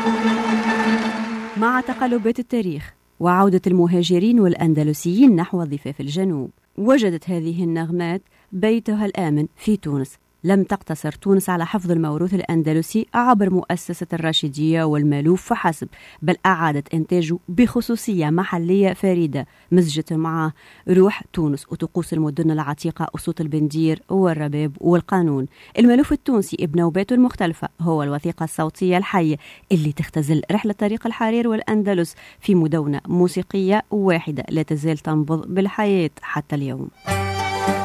مع تقلبات التاريخ وعودة المهاجرين والأندلسيين نحو ضفاف الجنوب، وجدت هذه النغمات بيتها الآمن في تونس. لم تقتصر تونس على حفظ الموروث الأندلسي عبر مؤسسة الراشدية والمالوف فحسب، بل أعادت إنتاجه بخصوصية محلية فريدة مزجت معه روح تونس وطقوس المدن العتيقة وصوت البندير والرباب والقانون. المالوف التونسي بنوباته المختلفة هو الوثيقة الصوتية الحية اللي تختزل رحلة طريق الحرير والأندلس في مدونة موسيقية واحدة لا تزال تنبض بالحياة حتى اليوم.